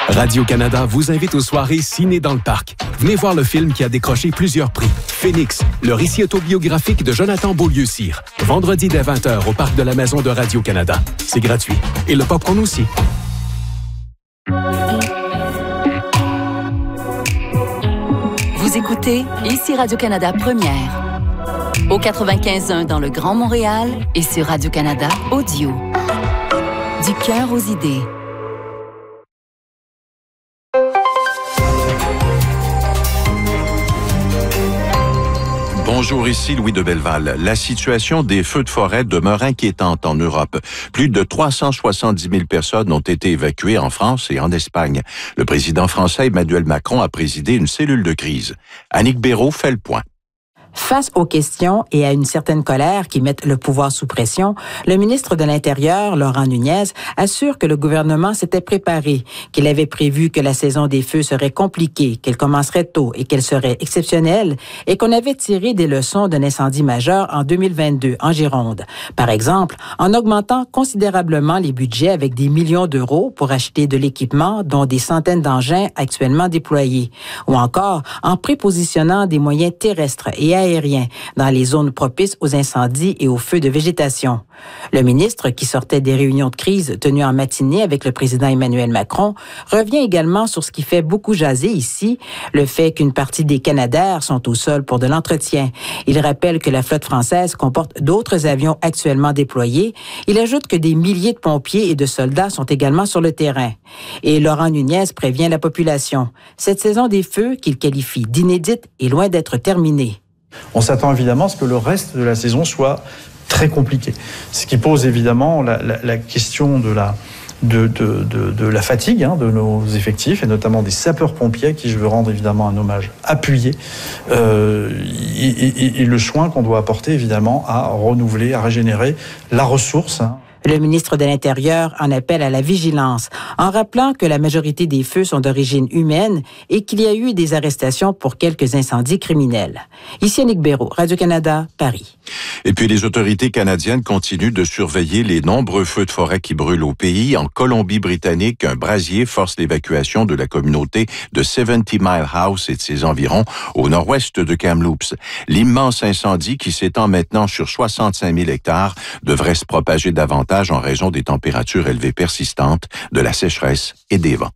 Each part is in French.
Radio-Canada vous invite aux soirées Ciné dans le Parc. Venez voir le film qui a décroché plusieurs prix. Phoenix, le récit autobiographique de Jonathan Beaulieu-Cyr. Vendredi dès 20h au Parc de la Maison de Radio-Canada. C'est gratuit. Et le popcorn aussi. Vous écoutez ici Radio-Canada Première. Au 95.1 dans le Grand Montréal et sur Radio-Canada Audio. Du cœur aux idées. Bonjour, ici Louis de Belleval. La situation des feux de forêt demeure inquiétante en Europe. Plus de 370 000 personnes ont été évacuées en France et en Espagne. Le président français Emmanuel Macron a présidé une cellule de crise. Annick Béraud fait le point. Face aux questions et à une certaine colère qui mettent le pouvoir sous pression, le ministre de l'Intérieur, Laurent Nunez, assure que le gouvernement s'était préparé, qu'il avait prévu que la saison des feux serait compliquée, qu'elle commencerait tôt et qu'elle serait exceptionnelle, et qu'on avait tiré des leçons d'un incendie majeur en 2022 en Gironde. Par exemple, en augmentant considérablement les budgets avec des millions d'euros pour acheter de l'équipement, dont des centaines d'engins actuellement déployés, ou encore en prépositionnant des moyens terrestres et aériens dans les zones propices aux incendies et aux feux de végétation. Le ministre, qui sortait des réunions de crise tenues en matinée avec le président Emmanuel Macron, revient également sur ce qui fait beaucoup jaser ici, le fait qu'une partie des Canadair sont au sol pour de l'entretien. Il rappelle que la flotte française comporte d'autres avions actuellement déployés. Il ajoute que des milliers de pompiers et de soldats sont également sur le terrain. Et Laurent Nunez prévient la population. Cette saison des feux, qu'il qualifie d'inédite, est loin d'être terminée. On s'attend évidemment à ce que le reste de la saison soit très compliqué. Ce qui pose évidemment la question de la fatigue de nos effectifs, et notamment des sapeurs-pompiers, à qui je veux rendre évidemment un hommage appuyé, et le soin qu'on doit apporter évidemment à renouveler, à régénérer la ressource. Le ministre de l'Intérieur en appelle à la vigilance, en rappelant que la majorité des feux sont d'origine humaine et qu'il y a eu des arrestations pour quelques incendies criminels. Ici Annick Béraud, Radio-Canada, Paris. Et puis les autorités canadiennes continuent de surveiller les nombreux feux de forêt qui brûlent au pays. En Colombie-Britannique, un brasier force l'évacuation de la communauté de 70 Mile House et de ses environs au nord-ouest de Kamloops. L'immense incendie qui s'étend maintenant sur 65 000 hectares devrait se propager davantage en raison des températures élevées persistantes, de la sécheresse et des vents.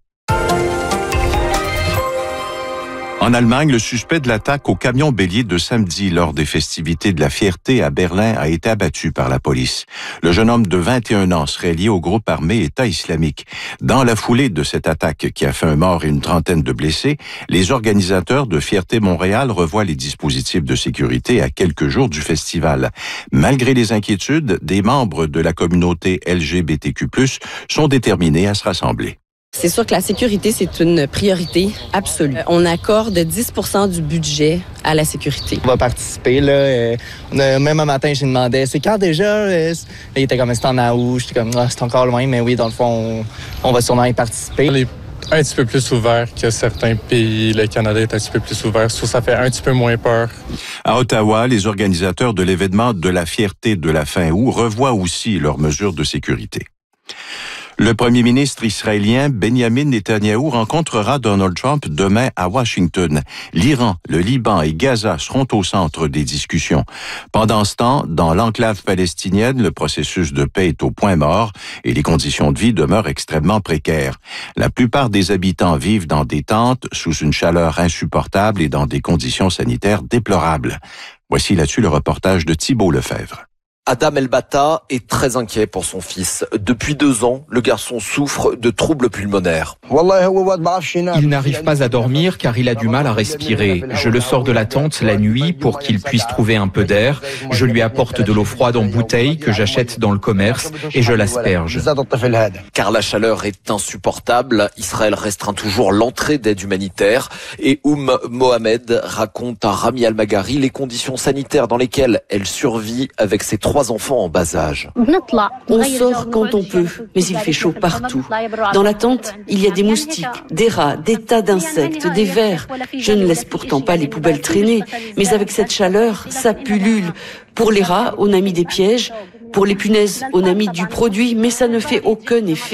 En Allemagne, le suspect de l'attaque au camion bélier de samedi lors des festivités de la Fierté à Berlin a été abattu par la police. Le jeune homme de 21 ans serait lié au groupe armé État islamique. Dans la foulée de cette attaque qui a fait un mort et une trentaine de blessés, les organisateurs de Fierté Montréal revoient les dispositifs de sécurité à quelques jours du festival. Malgré les inquiétudes, des membres de la communauté LGBTQ+, sont déterminés à se rassembler. C'est sûr que la sécurité, c'est une priorité absolue. On accorde 10% du budget à la sécurité. On va participer, là. Même un matin, j'ai demandé, c'est quand déjà? Il était comme, c'est en août. J'étais comme, c'est encore loin, mais oui, dans le fond, on va sûrement y participer. On est un petit peu plus ouvert que certains pays. Le Canada est un petit peu plus ouvert. Ça fait un petit peu moins peur. À Ottawa, les organisateurs de l'événement de la Fierté de la fin août revoient aussi leurs mesures de sécurité. Le premier ministre israélien Benjamin Netanyahou rencontrera Donald Trump demain à Washington. L'Iran, le Liban et Gaza seront au centre des discussions. Pendant ce temps, dans l'enclave palestinienne, le processus de paix est au point mort et les conditions de vie demeurent extrêmement précaires. La plupart des habitants vivent dans des tentes sous une chaleur insupportable et dans des conditions sanitaires déplorables. Voici là-dessus le reportage de Thibault Lefebvre. Adam El-Bata est très inquiet pour son fils. Depuis 2 ans, le garçon souffre de troubles pulmonaires. Il n'arrive pas à dormir car il a du mal à respirer. Je le sors de la tente la nuit pour qu'il puisse trouver un peu d'air. Je lui apporte de l'eau froide en bouteille que j'achète dans le commerce et je l'asperge. Car la chaleur est insupportable, Israël restreint toujours l'entrée d'aide humanitaire et Mohamed raconte à Rami Al-Maghari les conditions sanitaires dans lesquelles elle survit avec ses 3 enfants en bas âge. On sort quand on peut, mais il fait chaud partout. Dans la tente, il y a des moustiques, des rats, des tas d'insectes, des vers. Je ne laisse pourtant pas les poubelles traîner, mais avec cette chaleur, ça pullule. Pour les rats, on a mis des pièges. Pour les punaises, on a mis du produit, mais ça ne fait aucun effet.